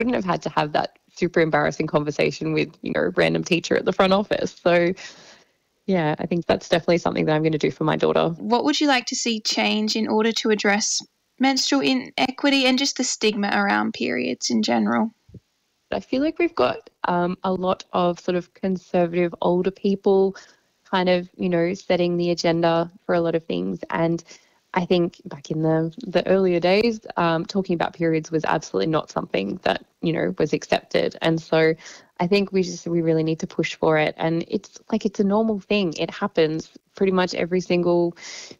wouldn't have had to have that super embarrassing conversation with, a random teacher at the front office. So yeah, I think that's definitely something that I'm going to do for my daughter. What would you like to see change in order to address menstrual inequity and just the stigma around periods in general? I feel like we've got a lot of sort of conservative older people kind of, setting the agenda for a lot of things. And I think back in the earlier days, talking about periods was absolutely not something that, was accepted. And so I think we really need to push for it. And it's a normal thing. It happens. Pretty much every single,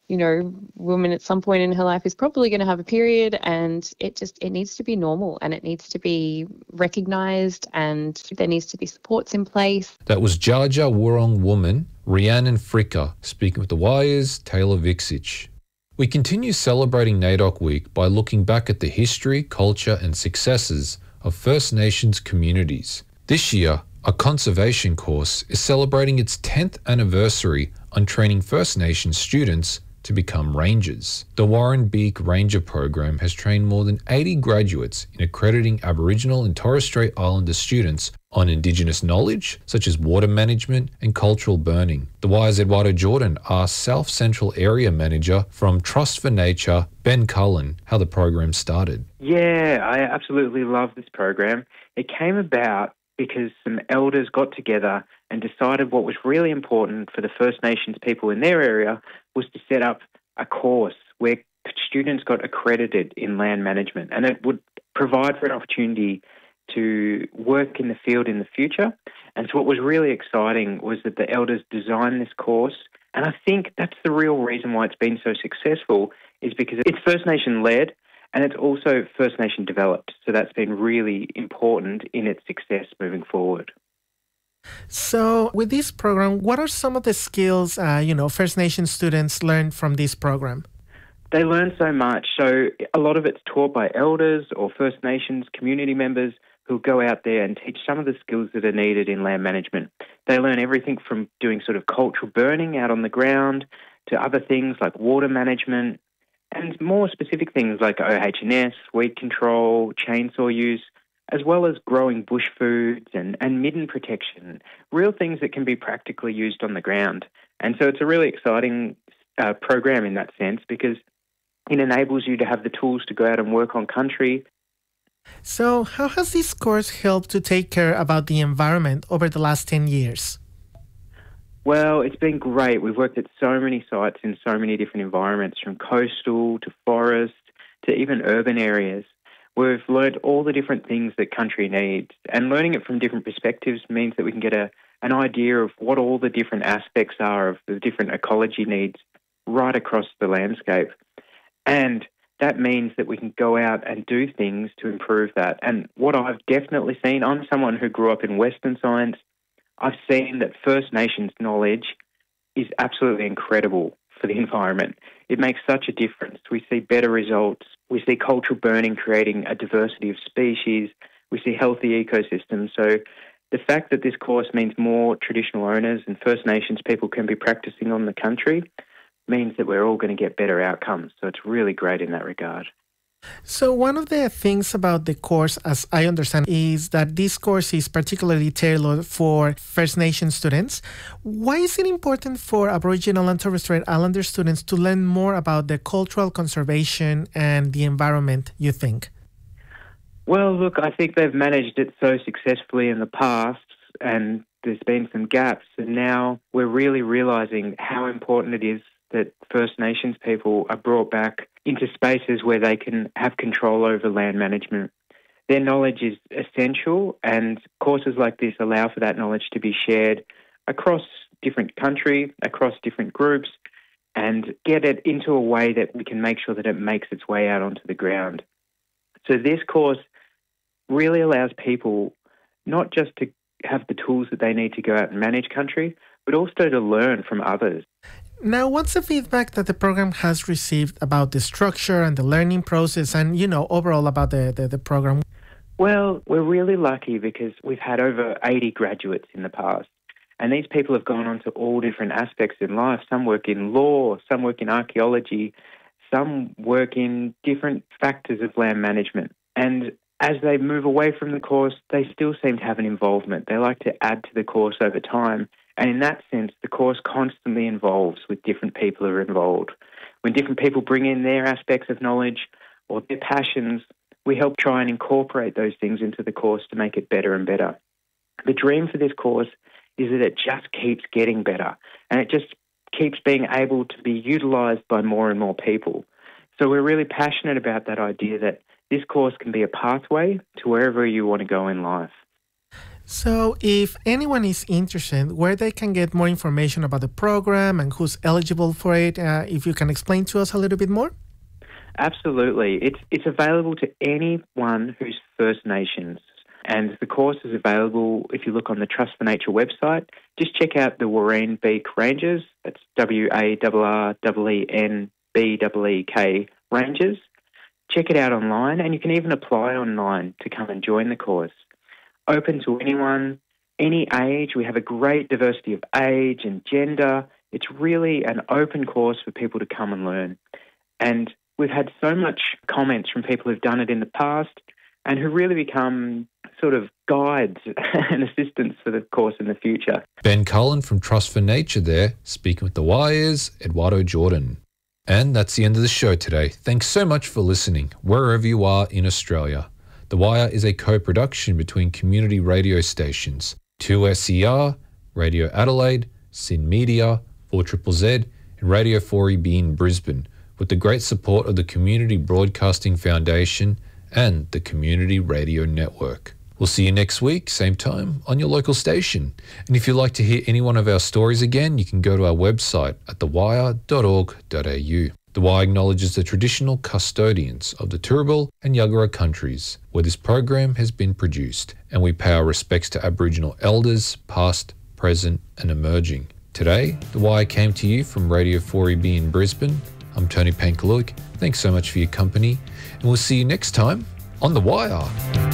woman at some point in her life is probably going to have a period, and it needs to be normal, and it needs to be recognised, and there needs to be supports in place. That was Dja Dja Wurrung woman, Rhiannon Fricker, speaking with The Wire's Taylor Viksich. We continue celebrating NAIDOC Week by looking back at the history, culture and successes of First Nations communities. This year, a conservation course is celebrating its 10th anniversary on training First Nations students to become rangers. The Warren Beak Ranger Program has trained more than 80 graduates in accrediting Aboriginal and Torres Strait Islander students on Indigenous knowledge, such as water management and cultural burning. The Wire's Eduardo Jordan asked South Central Area Manager from Trust for Nature, Ben Cullen, how the program started. Yeah, I absolutely love this program. It came about because some elders got together and decided what was really important for the First Nations people in their area was to set up a course where students got accredited in land management, and it would provide for an opportunity to work in the field in the future. And so what was really exciting was that the elders designed this course, and I think that's the real reason why it's been so successful, is because it's First Nation led and it's also First Nation developed. So that's been really important in its success moving forward. So with this program, what are some of the skills, First Nation students learn from this program? They learn so much. So a lot of it's taught by elders or First Nations community members who go out there and teach some of the skills that are needed in land management. They learn everything from doing sort of cultural burning out on the ground to other things like water management and more specific things like OH&S, weed control, chainsaw use, as well as growing bush foods and midden protection, real things that can be practically used on the ground. And so it's a really exciting program in that sense because it enables you to have the tools to go out and work on country. So how has this course helped to take care about the environment over the last 10 years? Well, it's been great. We've worked at so many sites in so many different environments, from coastal to forest to even urban areas. We've learned all the different things that country needs, and learning it from different perspectives means that we can get an idea of what all the different aspects are of the different ecology needs right across the landscape. And that means that we can go out and do things to improve that. And what I've definitely seen, I'm someone who grew up in Western science, I've seen that First Nations knowledge is absolutely incredible for the environment. It makes such a difference. We see better results. We see cultural burning creating a diversity of species. We see healthy ecosystems. So the fact that this course means more traditional owners and First Nations people can be practicing on the country means that we're all going to get better outcomes. So it's really great in that regard. So one of the things about the course, as I understand, is that this course is particularly tailored for First Nation students. Why is it important for Aboriginal and Torres Strait Islander students to learn more about the cultural conservation and the environment, you think? Well, look, I think they've managed it so successfully in the past, and there's been some gaps, and now we're really realising how important it is that First Nations people are brought back into spaces where they can have control over land management. Their knowledge is essential, and courses like this allow for that knowledge to be shared across different country, across different groups, and get it into a way that we can make sure that it makes its way out onto the ground. So this course really allows people not just to have the tools that they need to go out and manage country, but also to learn from others. Now, what's the feedback that the program has received about the structure and the learning process and, overall about the program? Well, we're really lucky because we've had over 80 graduates in the past. And these people have gone on to all different aspects in life. Some work in law, some work in archaeology, some work in different factors of land management. And as they move away from the course, they still seem to have an involvement. They like to add to the course over time. And in that sense, the course constantly evolves with different people who are involved. When different people bring in their aspects of knowledge or their passions, we help try and incorporate those things into the course to make it better and better. The dream for this course is that it just keeps getting better and it just keeps being able to be utilised by more and more people. So we're really passionate about that idea that this course can be a pathway to wherever you want to go in life. So if anyone is interested, where they can get more information about the program and who's eligible for it, if you can explain to us a little bit more? Absolutely. It's available to anyone who's First Nations. And the course is available if you look on the Trust for Nature website. Just check out the Warrenbeek Rangers. That's WARRENBEEK Rangers. Check it out online, and you can even apply online to come and join the course. Open to anyone, any age. We have a great diversity of age and gender. It's really an open course for people to come and learn. And we've had so much comments from people who've done it in the past and who really become sort of guides and assistants for the course in the future. Ben Cullen from Trust for Nature there, speaking with the Wire's Eduardo Jordan. And that's the end of the show today. Thanks so much for listening, wherever you are in Australia. The Wire is a co-production between community radio stations 2SER, Radio Adelaide, Sin Media, 4ZZZ, and Radio 4EB in Brisbane, with the great support of the Community Broadcasting Foundation and the Community Radio Network. We'll see you next week, same time, on your local station. And if you'd like to hear any one of our stories again, you can go to our website at thewire.org.au. The Wire acknowledges the traditional custodians of the Turrbal and Yagara countries where this program has been produced, and we pay our respects to Aboriginal elders, past, present and emerging. Today, The Wire came to you from Radio 4EB in Brisbane. I'm Tony Pankaluk. Thanks so much for your company, and we'll see you next time on The Wire.